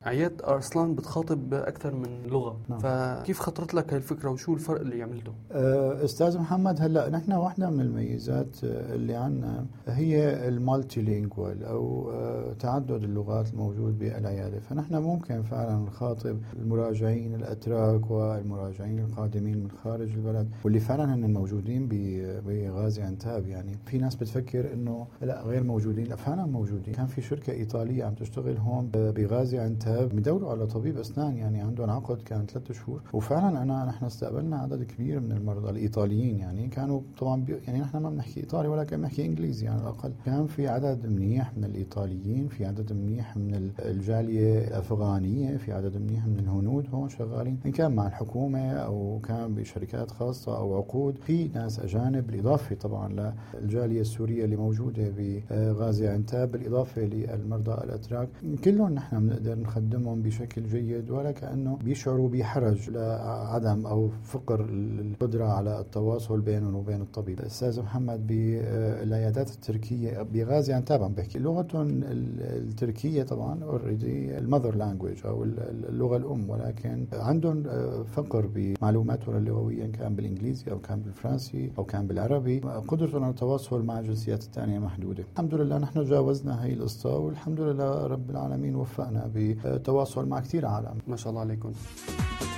عياد أرسلان بتخاطب أكثر من لغة. نعم. فكيف خطرت لك هالفكرة وشو الفرق اللي عملته؟ أستاذ محمد، هلأ نحن واحدة من الميزات اللي عنا هي المالتي لينجوال أو تعدد اللغات الموجود بالعيادة. فنحن ممكن فعلا نخاطب المراجعين الأتراك والمراجعين القادمين من خارج البلد واللي فعلا هن موجودين بغازي عنتاب. يعني في ناس بتفكر إنه لا غير موجودين، لا فعلا موجودين. كان في شركة إيطالية عم تشتغل هون بغازي عنتاب، بيدوروا على طبيب أسنان، يعني عندهم عقد كان 3 شهور. وفعلا نحن استقبلنا عدد كبير من المرضى الإيطاليين. يعني كانوا طبعا يعني نحن ما بنحكي إيطالي ولكن بنحكي إنجليزي يعني على الأقل. كان في عدد منيح من الإيطاليين، في عدد منيح من الجالية الأفغانية، في عدد منيح من الهنود هون شغالين، إن كان مع الحكومة أو كان بشركات خاصة أو عقود. في ناس أجانب بالإضافة طبعا للجالية السورية اللي موجودة بغازي عنتاب، بالإضافة للمرضى الأتراك. كلهم نحن بنقدر نخدمهم بشكل جيد، ولا كأنه بيشعروا بحرج لعدم أو فقر القدرة على التواصل بينهم وبين الطبيب. أستاذ محمد، بالعيادات التركية بغازي عنتاب عم بحكي لغتهم التركية طبعا اوريدي المذر لانجويج أو اللغة الأم، ولكن عندهم فقر بمعلوماتهم اللغوية، إن كان بالإنجليزي أو كان بالفرنسي أو كان بالعربي. قدرتهم على التواصل مع الجنسيات الثانية محدودة. الحمد لله نحن جاوزنا هاي القصة، والحمد لله رب العالمين وفقنا بالتواصل مع كثير عالم. ما شاء الله عليكم.